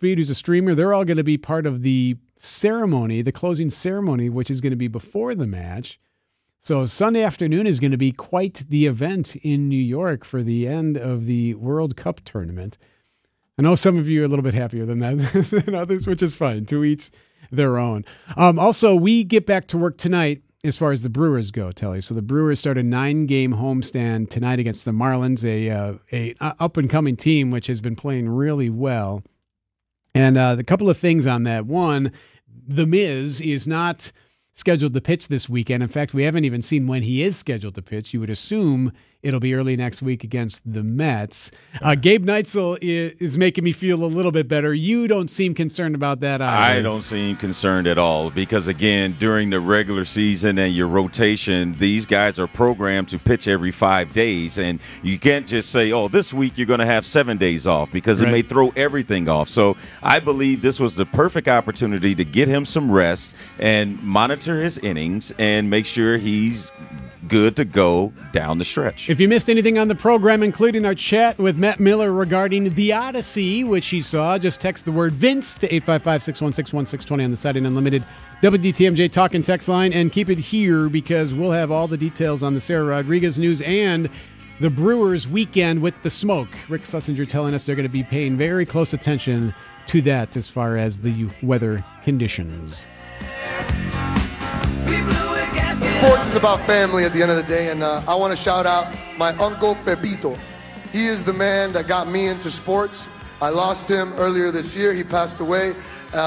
Speed, who's a streamer. They're all going to be part of the ceremony, the closing ceremony, which is going to be before the match. So Sunday afternoon is going to be quite the event in New York for the end of the World Cup tournament. I know some of you are a little bit happier than that than others, which is fine. To each their own. Also, we get back to work tonight as far as the Brewers go, Telly. So the Brewers start a 9-game homestand tonight against the Marlins, a up-and-coming team which has been playing really well. And the couple of things on that. One, The Miz is not scheduled to pitch this weekend. In fact, we haven't even seen when he is scheduled to pitch. You would assume it'll be early next week against the Mets. Gabe Neitzel is making me feel a little bit better. You don't seem concerned about that either. I don't seem concerned at all because, again, during the regular season and your rotation, these guys are programmed to pitch every 5 days. And you can't just say, oh, this week you're going to have 7 days off because it may throw everything off. So I believe this was the perfect opportunity to get him some rest and monitor his innings and make sure he's good to go down the stretch. If you missed anything on the program, including our chat with Matt Miller regarding The Odyssey, which he saw, just text the word Vince to 855-616-1620 on the Siding Unlimited WDTMJ talk and text line, and keep it here because we'll have all the details on the Sarah Rodriguez news and the Brewers weekend with the smoke. Rick Schlesinger telling us they're going to be paying very close attention to that as far as the weather conditions. Sports is about family at the end of the day, and I want to shout out my uncle Pepito. He is the man that got me into sports. I lost him earlier this year. He passed away.